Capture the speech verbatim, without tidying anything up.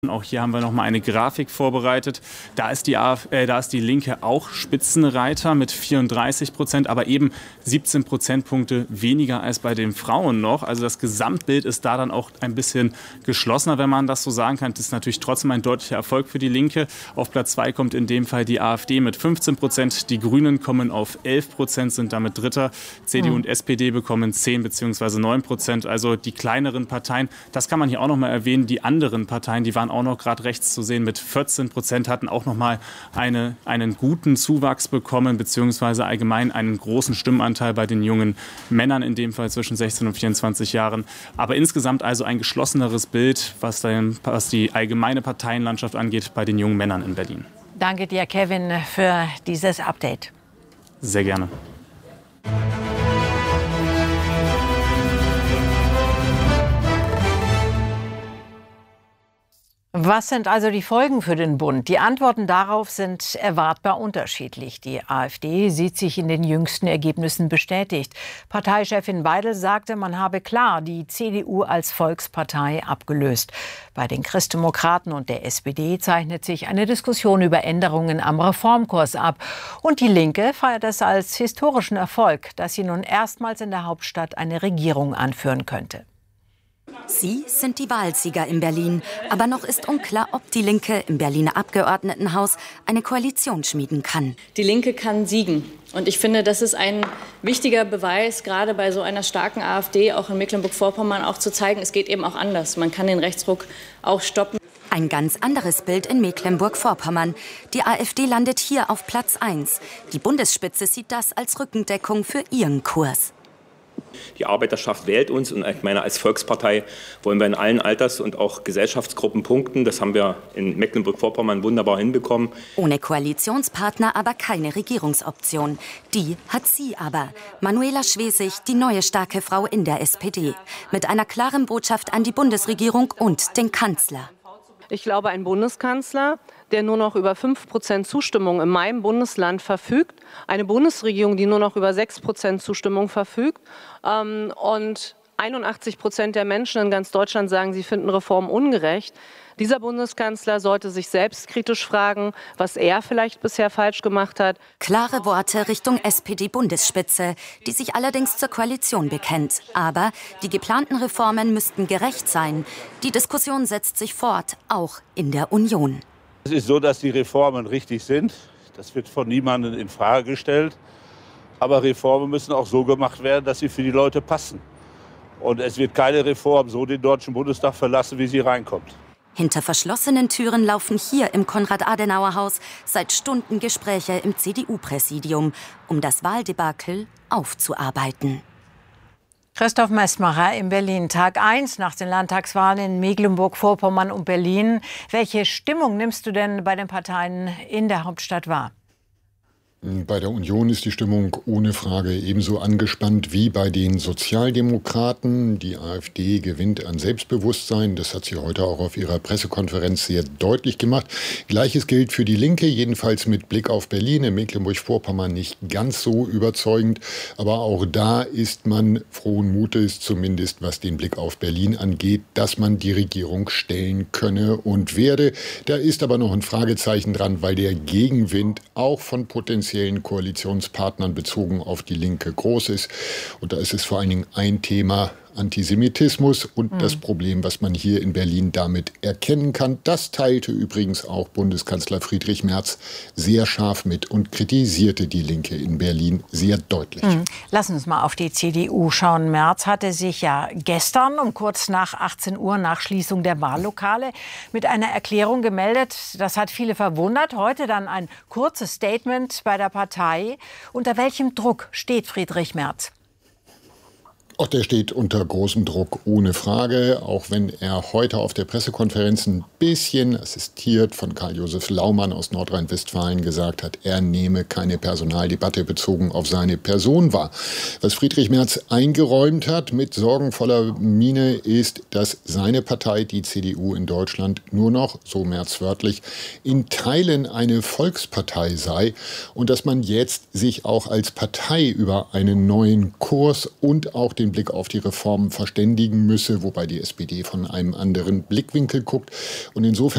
Auch hier haben wir noch mal eine Grafik vorbereitet. Da ist die, AfD, äh, da ist die Linke auch Spitzenreiter mit vierunddreißig Prozent, aber eben siebzehn Prozentpunkte weniger als bei den Frauen noch. Also das Gesamtbild ist da dann auch ein bisschen geschlossener, wenn man das so sagen kann. Das ist natürlich trotzdem ein deutlicher Erfolg für die Linke. Auf Platz zwei kommt in dem Fall die AfD mit fünfzehn Prozent. Die Grünen kommen auf elf Prozent, sind damit Dritter. C D U und S P D bekommen zehn bzw. neun Prozent. Also die kleineren Parteien, das kann man hier auch noch mal erwähnen. Die anderen Parteien, die waren auch noch gerade rechts zu sehen mit vierzehn Prozent, hatten auch noch mal eine, einen guten Zuwachs bekommen, beziehungsweise allgemein einen großen Stimmanteil bei den jungen Männern, in dem Fall zwischen sechzehn und vierundzwanzig Jahren. Aber insgesamt also ein geschlosseneres Bild, was, den, was die allgemeine Parteienlandschaft angeht, bei den jungen Männern in Berlin. Danke dir, Kevin, für dieses Update. Sehr gerne. Was sind also die Folgen für den Bund? Die Antworten darauf sind erwartbar unterschiedlich. Die AfD sieht sich in den jüngsten Ergebnissen bestätigt. Parteichefin Weidel sagte, man habe klar die C D U als Volkspartei abgelöst. Bei den Christdemokraten und der S P D zeichnet sich eine Diskussion über Änderungen am Reformkurs ab. Und die Linke feiert es als historischen Erfolg, dass sie nun erstmals in der Hauptstadt eine Regierung anführen könnte. Sie sind die Wahlsieger in Berlin. Aber noch ist unklar, ob die Linke im Berliner Abgeordnetenhaus eine Koalition schmieden kann. Die Linke kann siegen. Und ich finde, das ist ein wichtiger Beweis, gerade bei so einer starken AfD, auch in Mecklenburg-Vorpommern, auch zu zeigen, es geht eben auch anders. Man kann den Rechtsruck auch stoppen. Ein ganz anderes Bild in Mecklenburg-Vorpommern. Die AfD landet hier auf Platz eins. Die Bundesspitze sieht das als Rückendeckung für ihren Kurs. Die Arbeiterschaft wählt uns und ich meine, als Volkspartei wollen wir in allen Alters- und auch Gesellschaftsgruppen punkten. Das haben wir in Mecklenburg-Vorpommern wunderbar hinbekommen. Ohne Koalitionspartner aber keine Regierungsoption. Die hat sie aber. Manuela Schwesig, die neue starke Frau in der S P D. Mit einer klaren Botschaft an die Bundesregierung und den Kanzler. Ich glaube, ein Bundeskanzler, der nur noch über fünf Prozent Zustimmung in meinem Bundesland verfügt, eine Bundesregierung, die nur noch über sechs Prozent Zustimmung verfügt ähm, und einundachtzig Prozent der Menschen in ganz Deutschland sagen, sie finden Reformen ungerecht. Dieser Bundeskanzler sollte sich selbstkritisch fragen, was er vielleicht bisher falsch gemacht hat. Klare Worte Richtung S P D-Bundesspitze, die sich allerdings zur Koalition bekennt. Aber die geplanten Reformen müssten gerecht sein. Die Diskussion setzt sich fort, auch in der Union. Es ist so, dass die Reformen richtig sind. Das wird von niemandem in Frage gestellt. Aber Reformen müssen auch so gemacht werden, dass sie für die Leute passen. Und es wird keine Reform so den Deutschen Bundestag verlassen, wie sie reinkommt. Hinter verschlossenen Türen laufen hier im Konrad-Adenauer-Haus seit Stunden Gespräche im C D U-Präsidium, um das Wahldebakel aufzuarbeiten. Christoph Messmacher in Berlin. Tag eins nach den Landtagswahlen in Mecklenburg-Vorpommern und Berlin. Welche Stimmung nimmst du denn bei den Parteien in der Hauptstadt wahr? Bei der Union ist die Stimmung ohne Frage ebenso angespannt wie bei den Sozialdemokraten. Die AfD gewinnt an Selbstbewusstsein. Das hat sie heute auch auf ihrer Pressekonferenz sehr deutlich gemacht. Gleiches gilt für die Linke, jedenfalls mit Blick auf Berlin. In Mecklenburg-Vorpommern nicht ganz so überzeugend. Aber auch da ist man frohen Mutes, zumindest was den Blick auf Berlin angeht, dass man die Regierung stellen könne und werde. Da ist aber noch ein Fragezeichen dran, weil der Gegenwind auch von potenziellen Koalitionspartnern bezogen auf die Linke groß ist. Und da ist es vor allen Dingen ein Thema: Antisemitismus und mhm. das Problem, was man hier in Berlin damit erkennen kann. Das teilte übrigens auch Bundeskanzler Friedrich Merz sehr scharf mit und kritisierte die Linke in Berlin sehr deutlich. Mhm. Lass uns mal auf die C D U schauen. Merz hatte sich ja gestern um kurz nach achtzehn Uhr nach Schließung der Wahllokale mit einer Erklärung gemeldet. Das hat viele verwundert. Heute dann ein kurzes Statement bei der Partei. Unter welchem Druck steht Friedrich Merz? Auch der steht unter großem Druck, ohne Frage, auch wenn er heute auf der Pressekonferenz ein bisschen assistiert von Karl-Josef Laumann aus Nordrhein-Westfalen gesagt hat, er nehme keine Personaldebatte bezogen auf seine Person wahr. Was Friedrich Merz eingeräumt hat mit sorgenvoller Miene ist, dass seine Partei, die C D U in Deutschland, nur noch, so Merz wörtlich, in Teilen eine Volkspartei sei und dass man jetzt sich auch als Partei über einen neuen Kurs und auch den Blick auf die Reformen verständigen müsse, wobei die S P D von einem anderen Blickwinkel guckt. Und insofern